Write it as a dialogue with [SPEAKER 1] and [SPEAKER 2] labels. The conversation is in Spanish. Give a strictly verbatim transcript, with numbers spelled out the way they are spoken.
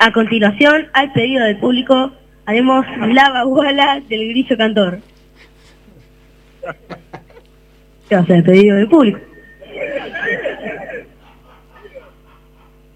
[SPEAKER 1] A continuación, al pedido del público, haremos la baguala del grillo cantor. ¿Qué va a ser el pedido del público?